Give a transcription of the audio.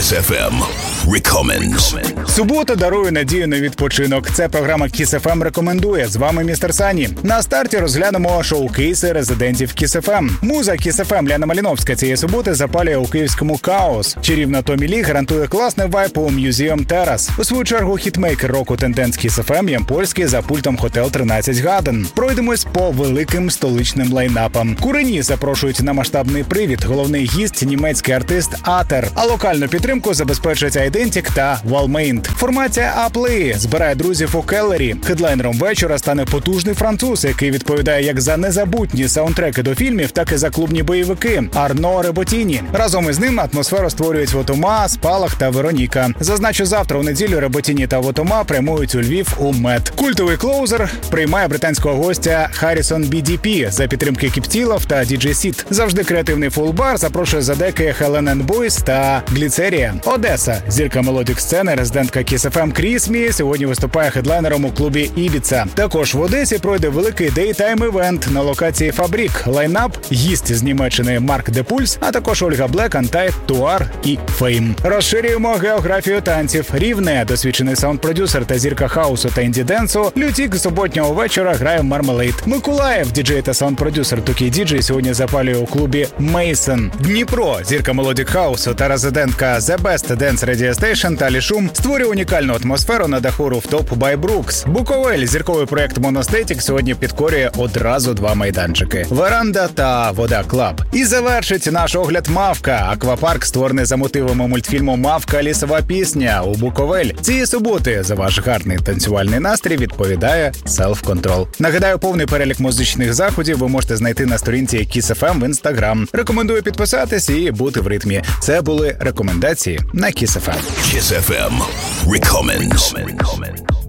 Kiss FM Recommends. Субота дарує надію на відпочинок. Це програма Kiss FM рекомендує. З вами містер Сані. На старті розглянемо шоу-кейси резидентів Kiss FM. Муза Kiss FM Ляна Маліновська цієї суботи запалює у київському Каос. Чарівна Томі Лі гарантує класний вайб у Museum Terrace. У свою чергу хітмейкер року тенденс Kiss FM Ян Польський за пультом Hotel 13 Гаден. Пройдемось по великим столичним лайнапам. Курені запрошують на масштабний привід. Головний гість – німецький артист Атер. А локальну підтримку забезпечать Айдентік та Валмейнт. Формація Аплеї збирає друзів у Келлері. Хедлайнером вечора стане потужний француз, який відповідає як за незабутні саундтреки до фільмів, так і за клубні бойовики – Арно Реботіні. Разом із ним атмосферу створюють Вотома, Спалах та Вероніка. Зазначу, завтра у неділю Реботіні та Вотома прямують у Львів у МЕД. Культовий клоузер приймає британського гостя Харрісон BDP за підтримки Кіптілов та DJ Сіт. Завжди креативний фулбар запрошує за деки Хелен енд Бойс та Гліцерія. Одеса. Зірка мелодік-сцени, резидентка Kiss FM Крісмі сьогодні виступає хедлайнером у клубі Ібіца. Також в Одесі пройде великий дейтайм-івент на локації Фабрік. Лайнап – гість з Німеччини Марк де Пульс, а також Ольга Блек, Антай, Туар і Фейм. Розширюємо географію танців. Рівне, досвідчений саунд-продюсер та зірка хаусу та інді-денсу, Лютік суботнього вечора грає в Мармелейд. Миколаїв, діджей та саунд-продюсер Тукі Діджей сьогодні запалює у клубі Мейсон. Дніпро, зірка мелодік хаусу та резидентка The Best Dance Radio Station Талі Шум створює унікальну атмосферу на даху Rooftop by Brooks. Буковель, зірковий проект Monostatic, сьогодні підкорює одразу два майданчики – Веранда та Вода Клаб. І завершить наш огляд Мавка. Аквапарк, створений за мотивами мультфільму «Мавка. Лісова пісня» у Буковель. Цієї суботи за ваш гарний танцювальний настрій відповідає Self Control. Нагадаю, повний перелік музичних заходів ви можете знайти на сторінці Kiss FM в Instagram. Рекомендую підписатись і бути в ритмі. Це були рекомендації на Kiss FM. Kiss FM Recommends.